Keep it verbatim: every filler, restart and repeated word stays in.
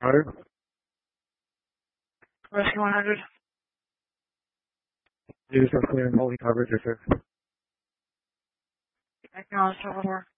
Roger. Rescue one hundred. Do yourself clear and holding coverage, yes, sir. Acknowledge, over.